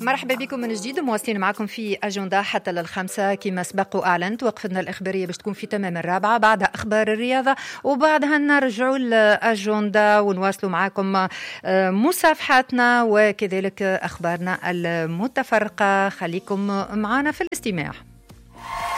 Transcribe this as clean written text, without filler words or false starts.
مرحبا بكم من جديد، مواصلين معكم في أجندة حتى للخمسة. كما سبق وأعلنت وقفتنا الإخبارية باش تكون في تمام 4، بعدها أخبار الرياضة، وبعدها نرجعوا لأجندة ونواصلوا معكم مصافحاتنا وكذلك أخبارنا المتفرقة. خليكم معنا في الاستماع.